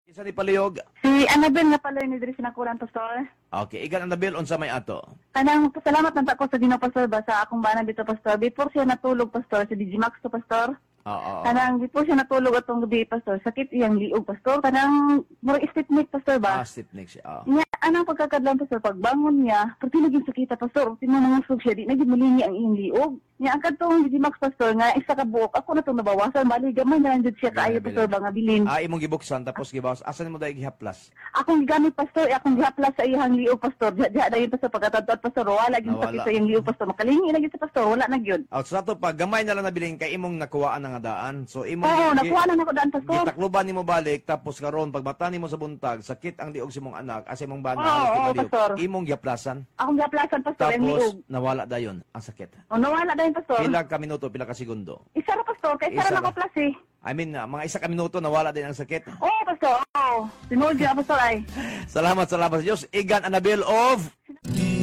Isa ni palihog. Si Annabel nga pala ni diri sinakuran, Pastor. Okay, igan Annabel unsa may ato? Kanang pasalamat man ko sa Ginoo, Pastor, ba sa akong bana dito, Pastor. Before siya natulog, Pastor, si Digimax to, Pastor. Oo. Kanang before siya natulog atong gabi, Pastor, sakit iyang liog, Pastor. Kanang mura istipnik, Pastor, ba? Stipnik siya. Nya, anang pagkakadlang, Pastor, pagbangon niya, pati naging sakita, Pastor, tinanangusog siya, di naging mulingi ang iyang liog. Nya, ang kadtong Digimax, Pastor, nga isa ka buok, ako na itong nabawasan, bali, gamay na lang jud siya kaayo, Pastor, ba nga bilin. Imong gibuksan tapos gibawas. Asan mo dahil gihaplas? Akong gigamit, Pastor, akong gihaplas sa iyang liog, Pastor. Diha na yun, Pastor, pagkatadtad, Pastor, wala gyud sakit sa iyang liog, Pastor. Makalingi na gyud sa Pastor, wala na gyud. Sa to pa, gamay na lang nabiling kay imong nakuhaan nga daan. So imong Oo, nakuha na ako daan, Pastor. gitakluban nimo balik tapos karon pagbata nimo sa buntag, sakit ang liog sa imong anak, asa imong bana, Oo, Pastor. imong gihaplasan. Akong gihaplasan, Pastor, ang Tapos liog. nawala dayon ang sakit. O, nawala na yun, Pastor. Pila ka minuto, pila ka segundo. Isa ra, Pastor, kay isa Isa ra ra. ako plus eh. I mean, mga isa ka minuto nawala din ang sakit. Oo, Pastor, oo. Tinuod siya, Pastor, ay. Salamat sa Diyos. Igan Annabel of